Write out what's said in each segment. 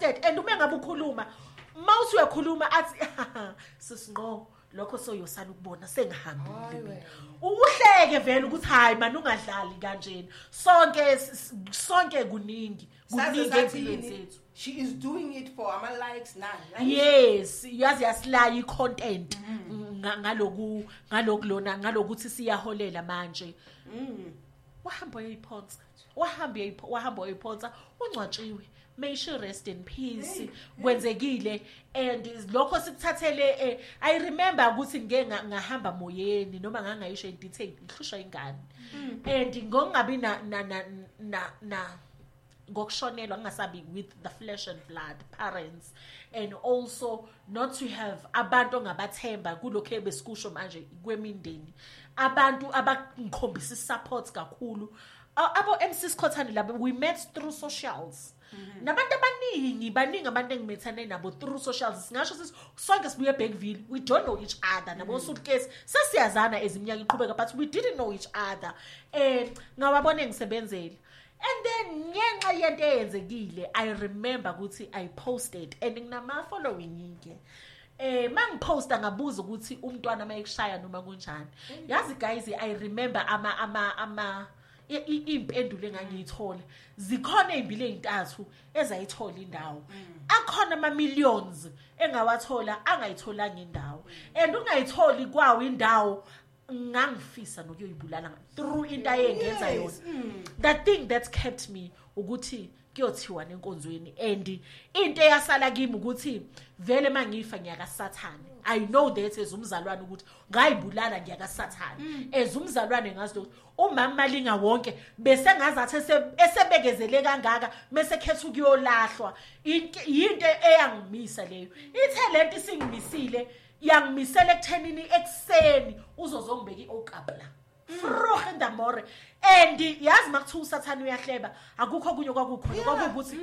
posted and uma ngabe ukhuluma mawuthi uyakhuluma athi sisinqo lokho soyosana ukubona sengihambile uhleke vele ukuthi hayi man ungadlali kanjena sonke kuningi empilweni zethu. She is doing it for ama likes now. Yes, yazi yasilaya icontent ngalokuthi siyaholela manje. Wahamba uyiphonsa ungcwatshiwe. May she rest in peace. Kwenzekile and lokho sikuthathele I remember ukuthi ngahamba moyeni noma ngangayisho in detail ngihlusha ingane. And ngongabi na ngokushonelwa ngingasabi with the flesh and blood parents and also not to have abantu ongabathemba kulokho ebesikusho manje kwemindeni abantu abangikhombisa support kakhulu abo MC Skhothani labo we met through socials. Nabantu baningi abantu engimethane nabo through socials singasho sithi sonke sibuye eBackville we don't know each other nabo suitcase sesiyazana eziminyaka iqhubeka but we didn't know each other ngawabona ngisebenzela. And then ngenxa yento eyenzekile I remember ukuthi I posted and nginama following ngike mangiposta ngabuza ukuthi umntwana mayekushaya noma kunjani yazi guys I remember ama impendulo engangiyithola zikhona ezimbili ezintathu ezayithola indawo akhona ama millions engawathola angayitholanga indawo and ungayitholi kwawo indawo ngangifisa nokuyoyibulala through into ayengenza yona. The thing that kept me ukuthi kuyothiwa nenkonzweni and into eyasala kimi ukuthi vele mangifa ngiyaka Sathane. I know that ezumzalwane ukuthi ngayibulala ngiyaka Sathane. Ezumzalwane ngazi ukuthi umama Malinga wonke bese ngazathi esebekezele kangaka mase khetha ukuyolahlwa into eyangimisa leyo. Ithalent isingimisile yangimisele ekuthenini ekseni uzozongibeka iokapla vroeg in the morning and yazi makuthiwa uSathane uyahleba akukho kunye kwakukhona kwakuthi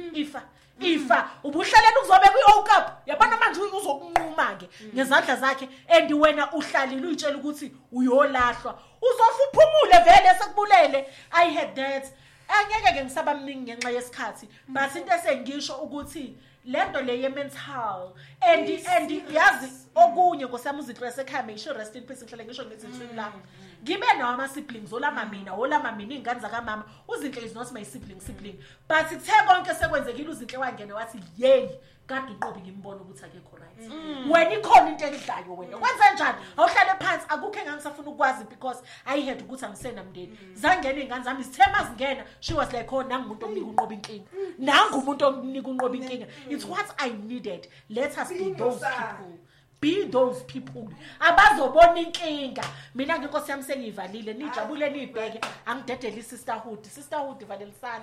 ifa ubuhlalela ukuzobeka iokap yabona manje uzokunquma ke ngezandla zakhe and wena uhlalile uyitshela ukuthi uyolahlwa uzofa uphumule vele sekubulele. I had that angeke ke ngisaba mningi ngenxa yesikhathi but into esengisho ukuthi lento le mental and yazi okunye ngosami uzitress ekhaya make sure rest in peace ngihlale ngisho ngezithini la ngibe nawo ama siblings olama mina ingane zaka mama uzinhle is not my sibling but ithe konke sekwenzekile uzinhle wangene wathi yey kade uqobi ngimbona ukuthi akekho right wena ikhona into engidlayo wena kwenza njani awuhlale phansi akukho engangisafuna ukwazi because I had ukuthi angisena mndeni zangena ingane zami isithema zingena she was like oh nangu umuntu omnika unqoba inkinga nangu umuntu omnika unqoba inkinga it's what I needed. Let us be those people. Be those people abazobona inkinga mina ngenkosi yami sengivalile nijabule nibheke angidedele sisterhood valelisana.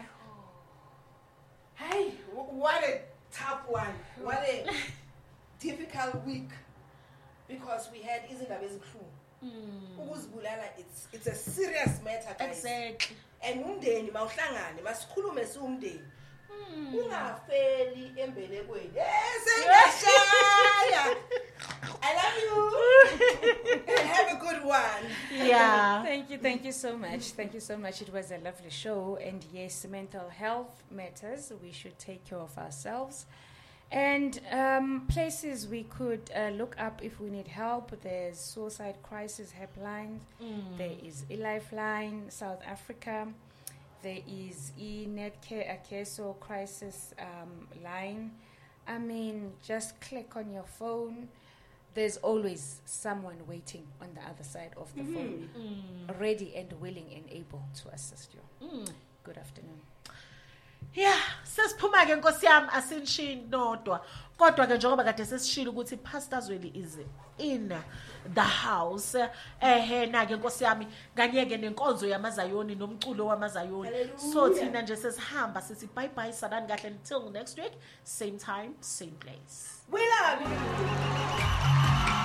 Hey, what a tough one. What a difficult week because we had izindaba ezikhulu. Ukuzibulala it's a serious matter guys. Exactly. And umndeni mawuhlangane masikhulume siumndeni. Ungafeli embelekweni. Sengashaya. I love you. And have a good one. Yeah. Thank you so much. It was a lovely show. And yes, mental health matters. We should take care of ourselves. And places we could look up if we need help. There's Suicide Crisis Helpline. There is a Lifeline, South Africa. There is Netcare Akeso Crisis line. I mean, just click on your phone. There's always someone waiting on the other side of the phone, ready and willing and able to assist you. Good afternoon. Yeah, sesiphuma ke Nkosi yami asinshini nodwa. Kodwa ke njengoba kade sesishilo ukuthi Pastor Zweli is in the house. Na ke Nkosi yami nganyeke nenkonzo yamaZayoni nomculo wamaZayoni. So thina nje sesihamba sithi bye bye sadani kahle until next week, same time, same place. We love you.